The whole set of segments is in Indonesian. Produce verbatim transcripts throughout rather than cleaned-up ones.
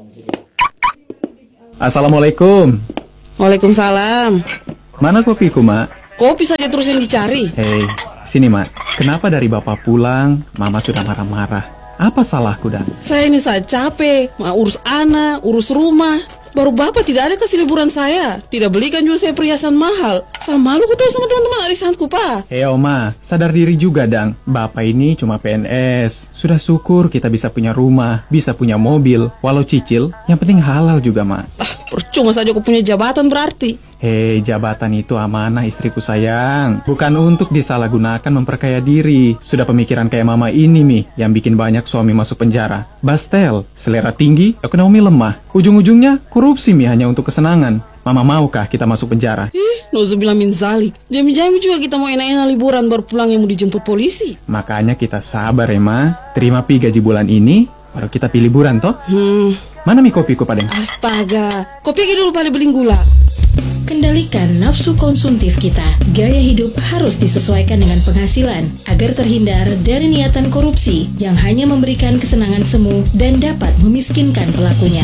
Assalamualaikum. Waalaikumsalam. Mana kopiku, Mak? Kopi saja terus yang dicari. Hei, sini, Mak. Kenapa dari Bapak pulang, Mama sudah marah-marah? Apa salahku, Dan? Saya ini saya capek, mau urus anak, urus rumah. Baru Bapak tidak ada kasih liburan saya. Tidak belikan juga saya perhiasan mahal. Saya malu ketemu sama teman-teman arisanku, Pak. Hei, Oma, sadar diri juga, Dang. Bapak ini cuma P N S. Sudah syukur kita bisa punya rumah, bisa punya mobil. Walau cicil, yang penting halal juga, Mak. Ah, percuma saja aku punya jabatan berarti. Hei, jabatan itu amanah istriku sayang. Bukan untuk disalahgunakan memperkaya diri. Sudah pemikiran kayak Mama ini, Mi, yang bikin banyak suami masuk penjara. Bastel, selera tinggi, ekonomi lemah. Ujung-ujungnya korupsi, Mi, hanya untuk kesenangan. Mama maukah kita masuk penjara? Ih, nauzubillah min zalik. Jami-jami juga kita mau enak-enak liburan baru pulang yang mau dijemput polisi. Makanya kita sabar ya, Ma. Terima pi gaji bulan ini, baru kita pilih liburan, toh? Hmm. Mana Mi kopiku, Padeng? Astaga, kopi dulu pada beli gula. Kendalikan nafsu konsumtif kita. Gaya hidup harus disesuaikan dengan penghasilan agar terhindar dari niatan korupsi yang hanya memberikan kesenangan semu dan dapat memiskinkan pelakunya.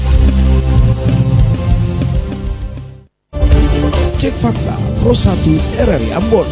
Cek fakta Pro satu R R I Ambon.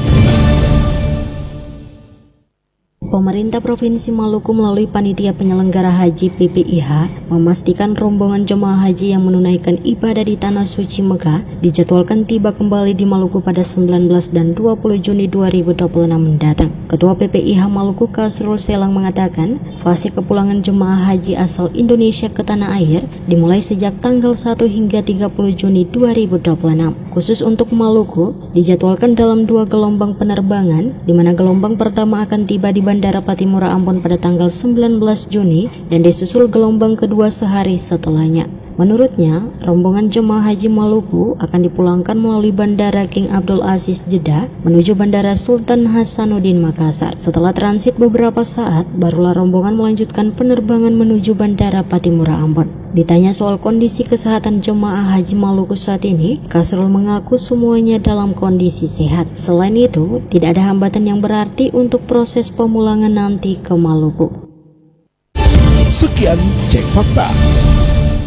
Pemerintah Provinsi Maluku melalui Panitia Penyelenggara Haji P P I H memastikan rombongan jemaah haji yang menunaikan ibadah di Tanah Suci Mekah dijadwalkan tiba kembali di Maluku pada sembilan belas dan dua puluh Juni dua ribu dua puluh enam mendatang. Ketua P P I H Maluku Kasrul Selang mengatakan, fase kepulangan jemaah haji asal Indonesia ke tanah air dimulai sejak tanggal satu hingga tiga puluh Juni dua ribu dua puluh enam. Khusus untuk Maluku, dijadwalkan dalam dua gelombang penerbangan, di mana gelombang pertama akan tiba di Bandara Patimura Ambon pada tanggal sembilan belas Juni dan disusul gelombang kedua sehari setelahnya. Menurutnya, rombongan jemaah haji Maluku akan dipulangkan melalui Bandara King Abdul Aziz Jeddah menuju Bandara Sultan Hasanuddin Makassar. Setelah transit beberapa saat, barulah rombongan melanjutkan penerbangan menuju Bandara Patimura Ambon. Ditanya soal kondisi kesehatan jemaah haji Maluku saat ini, Kasrul mengaku semuanya dalam kondisi sehat. Selain itu, tidak ada hambatan yang berarti untuk proses pemulangan nanti ke Maluku. Sekian Cek Fakta.